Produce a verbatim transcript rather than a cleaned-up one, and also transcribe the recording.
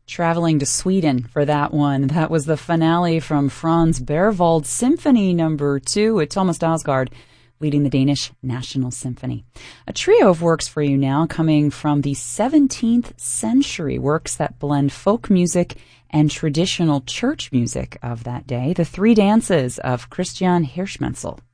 Traveling to Sweden for that one. That was the finale from Franz Berwald Symphony Number Two with Thomas Dausgaard leading the Danish National Symphony. A trio of works for you now, coming from the seventeenth century, works that blend folk music and traditional church music of that day. The Three Dances of Christian Hirschmenzel.